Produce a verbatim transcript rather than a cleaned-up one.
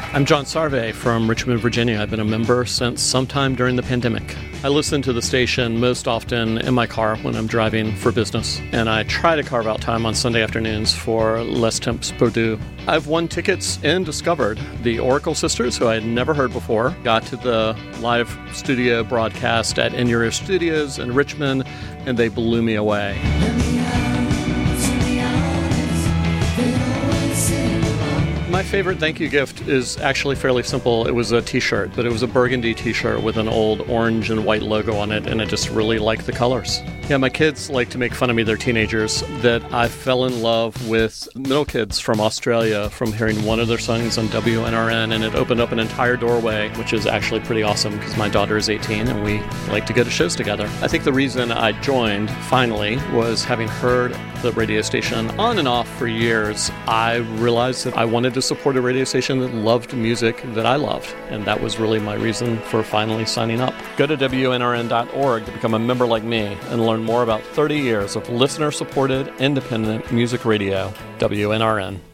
I'm John Sarve from Richmond, Virginia. I've been a member since sometime during the pandemic. I listen to the station most often in my car when I'm driving for business, and I try to carve out time on Sunday afternoons for Les Temps Perdus. I've won tickets and discovered the Oracle Sisters, who I had never heard before. Got to the live studio broadcast at In Your Ear Studios in Richmond, and they blew me away. My favorite thank you gift is actually fairly simple. It was a t-shirt, but it was a burgundy t-shirt with an old orange and white logo on it, and I just really liked the colors. Yeah, my kids like to make fun of me, they're teenagers, that I fell in love with Middle Kids from Australia from hearing one of their songs on W N R N, and it opened up an entire doorway, which is actually pretty awesome because my daughter is eighteen and we like to go to shows together. I think the reason I joined, finally, was having heard the radio station on and off for years. I realized that I wanted to support a radio station that loved music that I loved, and that was really my reason for finally signing up. Go to W N R N dot org to become a member like me and learn more about thirty years of listener-supported, independent music radio. W N R N.